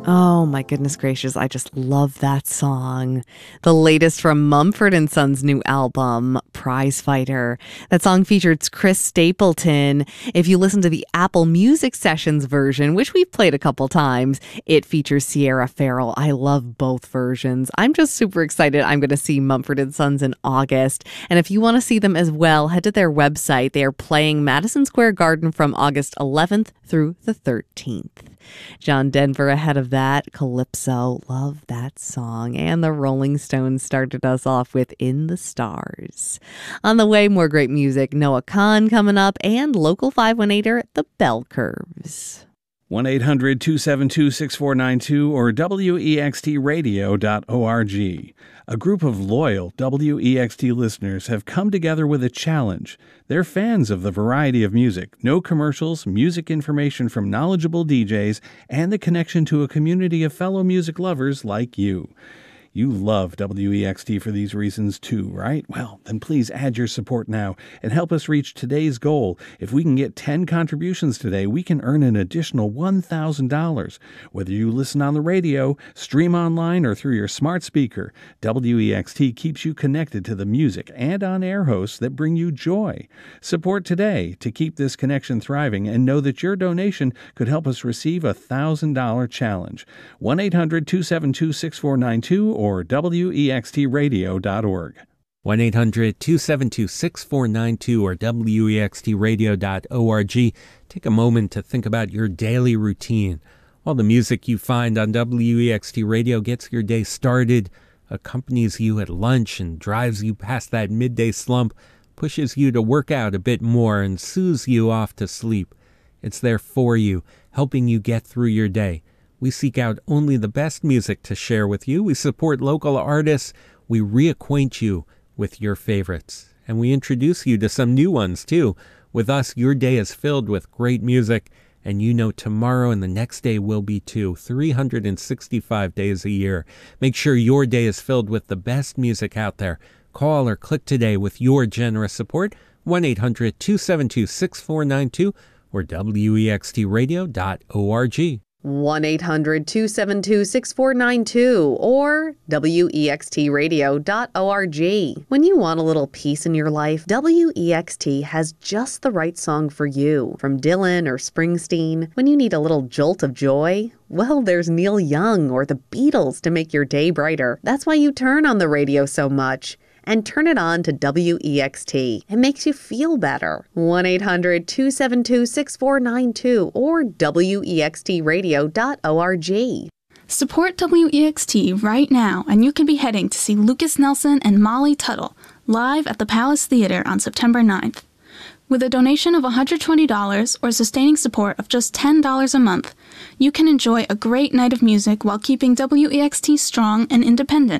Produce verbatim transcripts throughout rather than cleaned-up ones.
Oh my goodness gracious, I just love that song. The latest from Mumford and Sons' new album, Prize Fighter. That song features Chris Stapleton. If you listen to the Apple Music Sessions version, which we've played a couple times, it features Sierra Farrell. I love both versions. I'm just super excited. I'm going to see Mumford and Sons in August. And if you want to see them as well, head to their website. They are playing Madison Square Garden from August eleventh through the thirteenth. John Denver ahead of that, Calypso. Love that song. And the Rolling Stones started us off with In the Stars. On the way, more great music. Noah Kahan coming up and local five one eighter, The Bell Curves. one eight hundred two seven two six four nine two or W E X T radio dot org. A group of loyal W E X T listeners have come together with a challenge. They're fans of the variety of music, no commercials, music information from knowledgeable D Js, and the connection to a community of fellow music lovers like you. You love W E X T for these reasons too, right? Well, then please add your support now and help us reach today's goal. If we can get ten contributions today, we can earn an additional one thousand dollars. Whether you listen on the radio, stream online, or through your smart speaker, W E X T keeps you connected to the music and on-air hosts that bring you joy. Support today to keep this connection thriving and know that your donation could help us receive a one thousand dollars challenge. one eight hundred two seven two six four nine two or or W E X T radio dot org. one eight hundred two seven two six four nine two or W E X T radio dot org. Take a moment to think about your daily routine. All the music you find on W E X T Radio gets your day started, accompanies you at lunch, and drives you past that midday slump, pushes you to work out a bit more, and soothes you off to sleep. It's there for you, helping you get through your day. We seek out only the best music to share with you. We support local artists. We reacquaint you with your favorites. And we introduce you to some new ones, too. With us, your day is filled with great music, and you know tomorrow and the next day will be too. three hundred sixty-five days a year. Make sure your day is filled with the best music out there. Call or click today with your generous support. one eight hundred two seven two six four nine two or W E X T radio dot org. one eight hundred two seven two six four nine two or W E X T radio dot org. When you want a little peace in your life, W E X T has just the right song for you. From Dylan or Springsteen, when you need a little jolt of joy, well, there's Neil Young or the Beatles to make your day brighter. That's why you turn on the radio so much. And turn it on to W E X T. It makes you feel better. one eight hundred two seven two six four nine two or W E X T radio dot org. Support W E X T right now, and you can be heading to see Lukas Nelson and Molly Tuttle live at the Palace Theater on September ninth. With a donation of one hundred twenty dollars or sustaining support of just ten dollars a month, you can enjoy a great night of music while keeping W E X T strong and independent.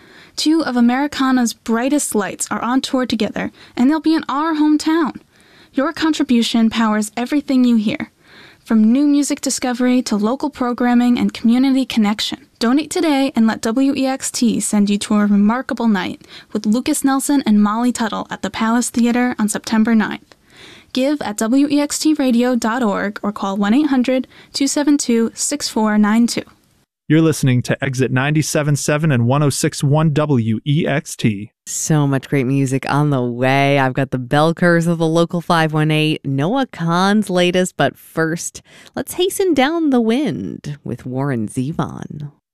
Two of Americana's brightest lights are on tour together, and they'll be in our hometown. Your contribution powers everything you hear, from new music discovery to local programming and community connection. Donate today and let W E X T send you to a remarkable night with Lukas Nelson and Molly Tuttle at the Palace Theater on September ninth. Give at W E X T radio dot org or call one eight hundred two seven two six four nine two. You're listening to Exit ninety-seven point seven and one oh six point one W E X T. So much great music on the way. I've got the bell curves of the local five one eight, Noah Kahan's latest, but first, let's hasten down the wind with Warren Zevon.